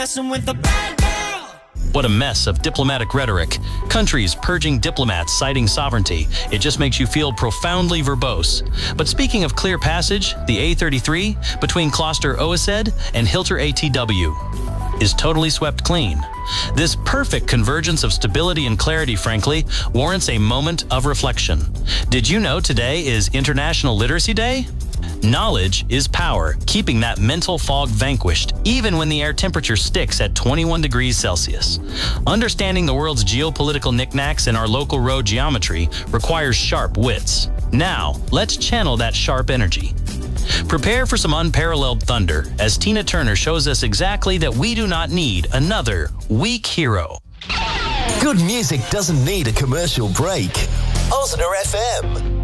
Messing with the bad girl. What a mess of diplomatic rhetoric. Countries purging diplomats citing sovereignty. It just makes you feel profoundly verbose. But speaking of clear passage, the A33 between Kloster Oesed and Hilter ATW is totally swept clean. This perfect convergence of stability and clarity, frankly, warrants a moment of reflection. Did you know today is International Literacy Day? Knowledge is power, keeping that mental fog vanquished, even when the air temperature sticks at 21 degrees Celsius. Understanding the world's geopolitical knickknacks and our local road geometry requires sharp wits. Now, let's channel that sharp energy. Prepare for some unparalleled thunder, as Tina Turner shows us exactly that we do not need another weak hero. Good music doesn't need a commercial break. Osner FM.